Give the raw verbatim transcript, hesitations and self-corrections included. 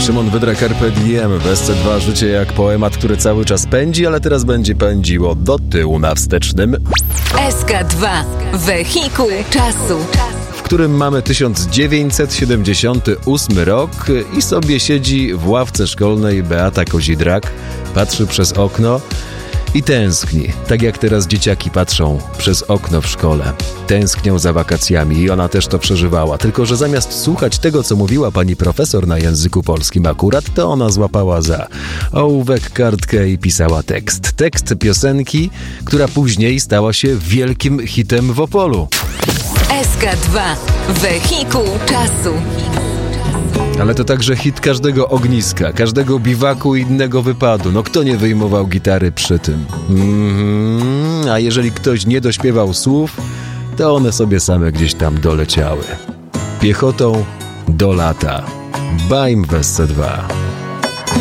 Szymon Wydra, Carpe Diem, w S C dwa życie jak poemat, który cały czas pędzi, ale teraz będzie pędziło do tyłu na wstecznym. S K dwa. Wehikuł czasu. W którym mamy tysiąc dziewięćset siedemdziesiąty ósmy rok i sobie siedzi w ławce szkolnej Beata Kozidrak, patrzy przez okno i tęskni, tak jak teraz dzieciaki patrzą przez okno w szkole. Tęsknią za wakacjami i ona też to przeżywała, tylko że zamiast słuchać tego, co mówiła pani profesor na języku polskim akurat, to ona złapała za ołówek, kartkę i pisała tekst. Tekst piosenki, która później stała się wielkim hitem w Opolu. S K dwa. Wehikuł czasu. Ale to także hit każdego ogniska, każdego biwaku i innego wypadu. No kto nie wyjmował gitary przy tym? Mm-hmm. A jeżeli ktoś nie dośpiewał słów, to one sobie same gdzieś tam doleciały. Piechotą do lata. Bajm w S C dwa.